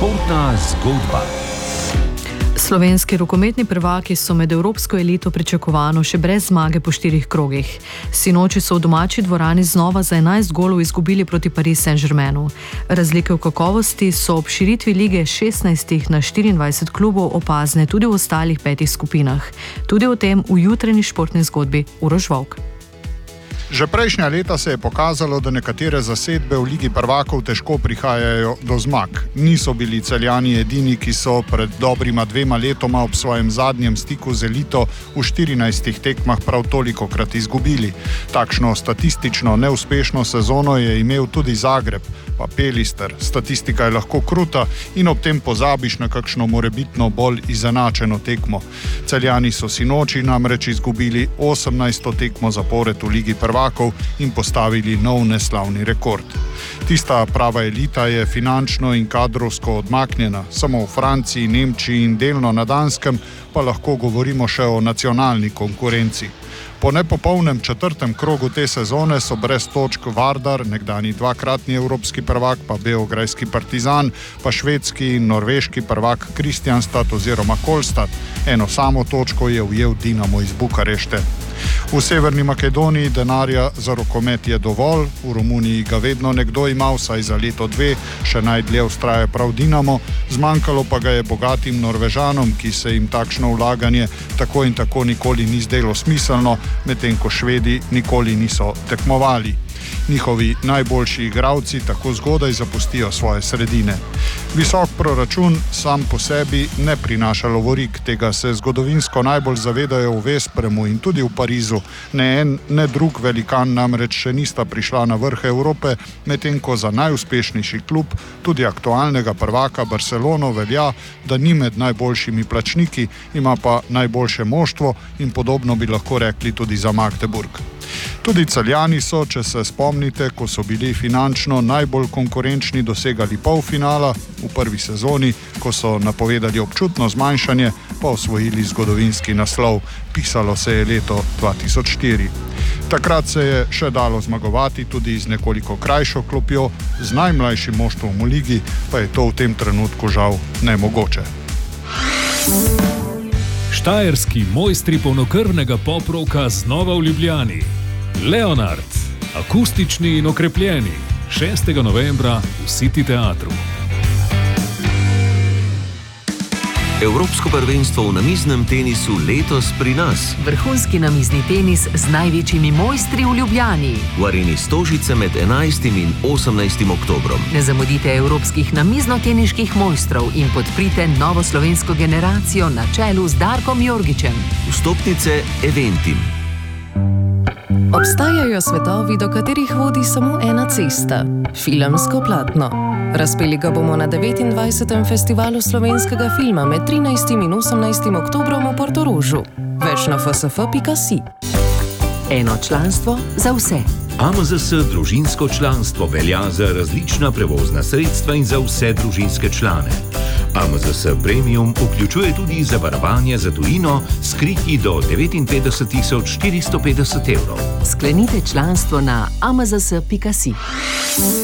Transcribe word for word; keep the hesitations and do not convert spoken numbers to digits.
Športna zgodba. Slovenski rokometni prvaki so med evropsko elito pričakovano še brez zmage po štirih krogih. Sinoči so v domači dvorani znova za enajst golov izgubili proti Paris Saint-Germainu. Razlike v kakovosti so ob širitvi lige s šestnajstih na štiriindvajset klubov opazne tudi v ostalih petih skupinah. Tudi o tem v jutranji športni zgodbi Uroš Volk. Že prejšnja leta se je pokazalo, da nekatere zasedbe v Ligi prvakov težko prihajajo do zmag. Niso bili Celjani edini, ki so pred dobrima dvema letoma ob svojem zadnjem stiku z elito v štirinajstih tekmah prav tolikokrat izgubili. Takšno statistično neuspešno sezono je imel tudi Zagreb, pa Pelister. Statistika je lahko kruta in ob tem pozabiš na kakšno morebitno bolj izenačeno tekmo. Celjani so sinoči namreč izgubili osemnajsto tekmo zapored v Ligi prvakov in postavili nov neslavni rekord. Tista prava elita je finančno in kadrovsko odmaknjena. Samo v Franciji, Nemčiji in delno na Danskem pa lahko govorimo še o nacionalni konkurenci. Po nepopolnem četrtem krogu te sezone so brez točk Vardar, nekdani dvakratni evropski prvak, pa beograjski Partizan, pa švedski in norveški prvak Kristianstad oziroma Kolstad. Eno samo točko je ujel Dinamo iz Bukarešte. V Severni Makedoniji denarja za rokomet je dovolj, v Romuniji ga vedno nekdo ima, vsaj za leto dve, še najdlje vztraja prav Dinamo, zmanjkalo pa ga je bogatim Norvežanom, ki se jim takšno vlaganje tako in tako nikoli ni zdelo smiselno, medtem ko Švedi nikoli niso tekmovali. Njihovi najboljši igralci tako zgodaj zapustijo svoje sredine. Visok proračun sam po sebi ne prinaša lovorik, tega se zgodovinsko najbolj zavedajo v Vespremu in tudi v Parizu. Ne en, ne drug velikan namreč še nista prišla na vrh Evrope, medtem ko za najuspešnejši klub, tudi aktualnega prvaka Barcelono, velja, da ni med najboljšimi plačniki, ima pa najboljše moštvo in podobno bi lahko rekli tudi za Magdeburg. Tudi Celjani so, če se spomnite, ko so bili finančno najbolj konkurenčni, dosegali polfinala, v prvi sezoni, ko so napovedali občutno zmanjšanje, pa osvojili zgodovinski naslov. Pisalo se je leto dva tisoč štiri. Takrat se je še dalo zmagovati tudi z nekoliko krajšo klopjo, z najmlajšim moštvom v ligi, pa je to v tem trenutku žal nemogoče. Štajerski mojstri polnokrvnega pop-roka znova v Ljubljani. Leonard, akustični in okrepljeni, šestega novembra v City teatru. Evropsko prvenstvo v namiznem tenisu letos pri nas. Vrhunski namizni tenis z največjimi mojstri v Ljubljani. V areni Stožice med enajstim in osemnajstim oktobrom. Ne zamudite evropskih namizno-teniških mojstrov in podprite novo slovensko generacijo na čelu z Darkom Jorgičem. Vstopnice Eventim. Obstajajo svetovi, do katerih vodi samo ena cesta. Filmsko platno. Razpeli ga bomo na devetindvajsetem festivalu slovenskega filma med trinajstim in osemnajstim oktobrom v Portorožu. Več na f s f pika si. Eno članstvo za vse. A M Z S družinsko članstvo velja za različna prevozna sredstva in za vse družinske člane. A M Z S Premium vključuje tudi zavarovanje za tujino s kriti do devetinpetdeset tisoč štiristo petdeset evrov. Sklenite članstvo na a m z s pika si.